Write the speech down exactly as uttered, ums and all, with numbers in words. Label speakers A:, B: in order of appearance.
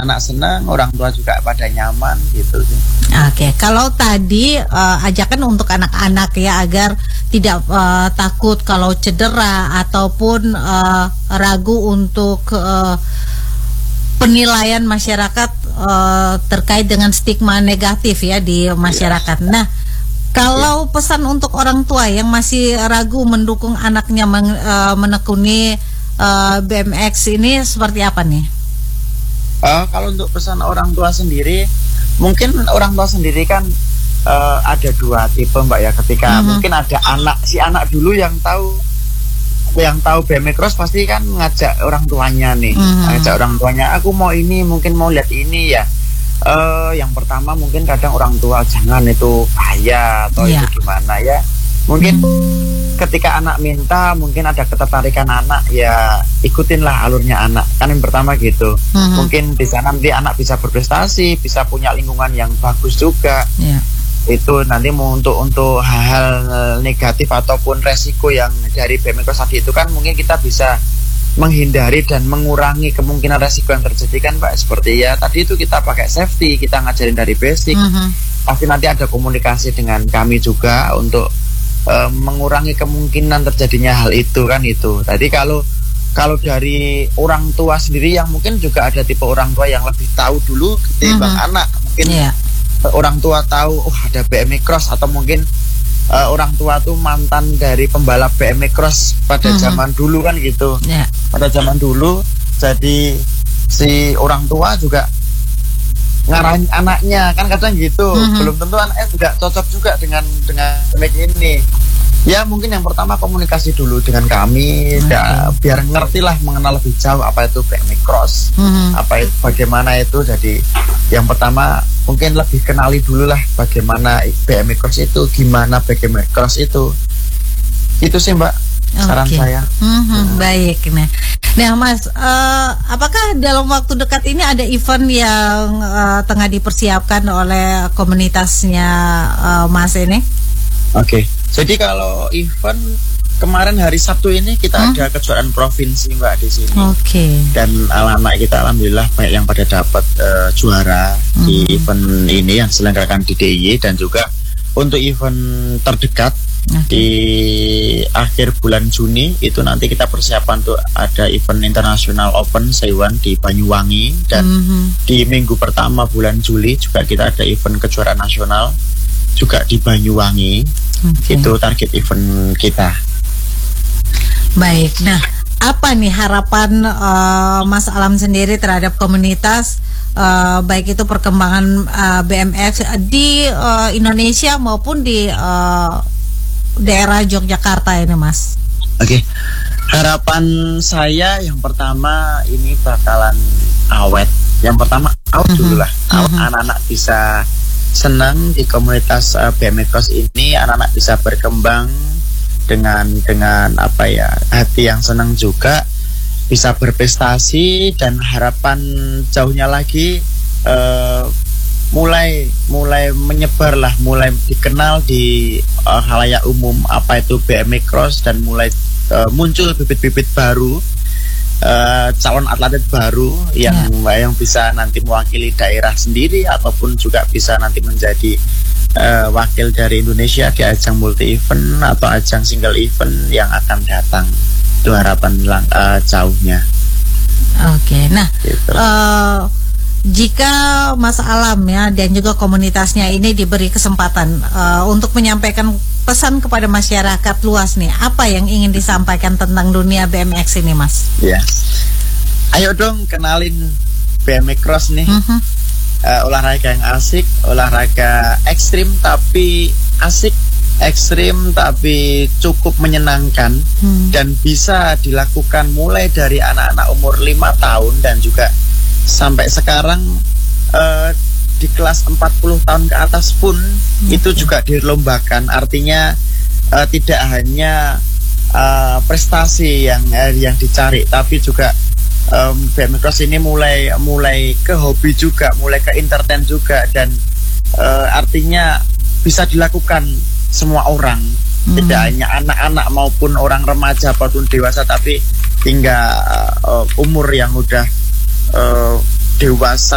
A: anak-anak senang, orang tua juga pada nyaman gitu sih.
B: Oke, kalau tadi uh, ajakan untuk anak-anak ya agar tidak uh, takut kalau cedera ataupun uh, ragu untuk uh, penilaian masyarakat uh, terkait dengan stigma negatif ya di masyarakat. Yeah. Nah, kalau yeah. pesan untuk orang tua yang masih ragu mendukung anaknya men, uh, menekuni uh, B M X ini seperti apa nih?
A: Uh, kalau untuk pesan orang tua sendiri, mungkin orang tua sendiri kan uh, ada dua tipe Mbak ya. Ketika mm-hmm. mungkin ada anak, si anak dulu yang tahu yang tahu B M X Cross pasti kan ngajak orang tuanya nih, mm-hmm. ngajak orang tuanya, aku mau ini, mungkin mau lihat ini ya. Uh, yang pertama mungkin kadang orang tua jangan itu bahaya atau yeah. itu gimana ya. Mungkin mm-hmm. ketika anak minta, mungkin ada ketertarikan anak ya ikutinlah alurnya anak. Kan yang pertama gitu. Mm-hmm. Mungkin di sana nanti anak bisa berprestasi, bisa punya lingkungan yang bagus juga. Yeah. Itu nanti mau untuk untuk hal-hal negatif ataupun resiko yang dari B M X Cross tadi itu kan mungkin kita bisa menghindari dan mengurangi kemungkinan resiko yang terjadi kan Mbak. Seperti ya tadi itu kita pakai safety, kita ngajarin dari basic. Mm-hmm. Pasti nanti ada komunikasi dengan kami juga untuk uh, mengurangi kemungkinan terjadinya hal itu kan itu. Tadi kalau kalau dari orang tua sendiri yang mungkin juga ada tipe orang tua yang lebih tahu dulu ketimbang mm-hmm. anak mungkin. Yeah. Orang tua tahu oh ada B M X Cross atau mungkin uh, orang tua tuh mantan dari pembalap B M X Cross pada mm-hmm. zaman dulu kan gitu. Yeah. Pada zaman dulu jadi si orang tua juga ngarahin anaknya kan kadang gitu. Mm-hmm. Belum tentu anaknya juga cocok juga dengan dengan ini. Ya mungkin yang pertama komunikasi dulu dengan kami, okay. da, biar ngerti lah mengenal lebih jauh apa itu B M X Cross, mm-hmm. apa itu, bagaimana itu. Jadi yang pertama mungkin lebih kenali dulu lah bagaimana B M X Cross itu, gimana B M X Cross itu. Itu sih Mbak saran okay. saya.
B: Mm-hmm, hmm. Baik, nah, nah Mas, uh, apakah dalam waktu dekat ini ada event yang uh, tengah dipersiapkan oleh komunitasnya uh, Mas ini?
A: Oke. Okay. Jadi kalau event kemarin hari Sabtu ini kita hmm? ada kejuaraan provinsi Mbak di sini. Oke. Okay. Dan anak-anak kita alhamdulillah banyak yang pada dapat uh, juara hmm. di event ini yang diselenggarakan di D I Y dan juga untuk event terdekat okay. di akhir bulan Juni itu nanti kita persiapan untuk ada event International Open Seiwan di Banyuwangi dan hmm. di minggu pertama bulan Juli juga kita ada event kejuaraan nasional juga di Banyuwangi. Okay. Itu target event kita.
B: Baik, nah apa nih harapan uh, Mas Alam sendiri terhadap komunitas uh, baik itu perkembangan uh, B M X di uh, Indonesia maupun di uh, daerah Yogyakarta ini Mas?
A: Oke, okay. Harapan saya yang pertama ini bakalan awet. Yang pertama awet uh-huh. dulu lah, awet uh-huh. anak-anak bisa senang di komunitas uh, B M X Cross ini, anak-anak bisa berkembang dengan dengan apa ya hati yang senang juga, bisa berprestasi dan harapan jauhnya lagi uh, mulai mulai menyebar lah, mulai dikenal di uh, khalayak umum apa itu B M X Cross dan mulai uh, muncul bibit-bibit baru. Uh, calon atlet baru yang yeah. yang bisa nanti mewakili daerah sendiri ataupun juga bisa nanti menjadi uh, wakil dari Indonesia di ajang multi event atau ajang single event yang akan datang. Itu harapan lang- uh, jauhnya.
B: Oke, okay. Nah gitu. uh, jika Mas Alam ya dan juga komunitasnya ini diberi kesempatan uh, untuk menyampaikan pesan kepada masyarakat luas nih, apa yang ingin disampaikan tentang dunia B M X ini Mas?
A: Ya, ayo dong kenalin B M X Cross nih, uh-huh. uh, olahraga yang asik, olahraga ekstrim tapi asik, ekstrim tapi cukup menyenangkan hmm. dan bisa dilakukan mulai dari anak-anak umur lima tahun dan juga sampai sekarang uh, di kelas empat puluh tahun ke atas pun okay. itu juga dilombakan. Artinya uh, tidak hanya uh, prestasi yang uh, yang dicari, tapi juga um, B M X Cross ini mulai mulai ke hobi juga, mulai ke entertain juga dan uh, artinya bisa dilakukan semua orang, hmm. tidak hanya anak-anak maupun orang remaja ataupun dewasa, tapi hingga uh, umur yang udah uh, dewasa